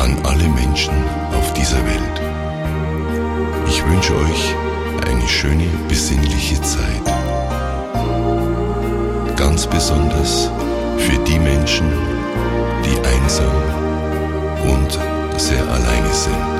an alle Menschen auf dieser Welt. Ich wünsche euch eine schöne, besinnliche Zeit. Ganz besonders für die Menschen, die einsam und sehr alleine sind.